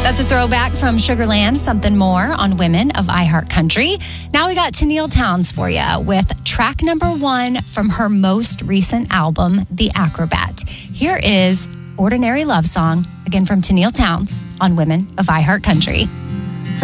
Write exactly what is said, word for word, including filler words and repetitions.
That's a throwback from Sugarland, Something More on Women of iHeart Country. Now we got Tenille Townes for you with track number one from her most recent album, The Acrobat. Here is Ordinary Love Song, again from Tenille Townes on Women of iHeart Country.